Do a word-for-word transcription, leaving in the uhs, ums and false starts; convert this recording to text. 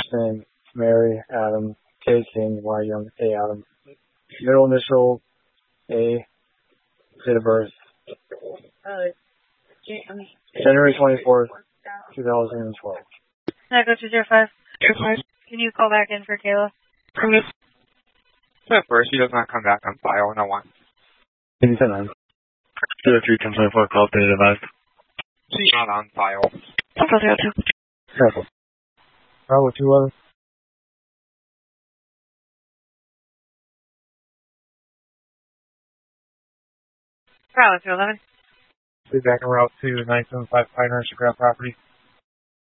name, Mary Adam, K King, Y Young, A Adam. Middle initial, A. Date of birth. Uh, January twenty-fourth, two thousand twelve. Can I go to zero five? Can you call back in for Kayla? At first, he does not come back on file, no one. Can you send nine? zero three ten twenty-four, call updated advised. She's not on file. zero two. Careful. Bravo two eleven. Bravo two eleven. Be back on route two, nine seven five Pioneer to grab property.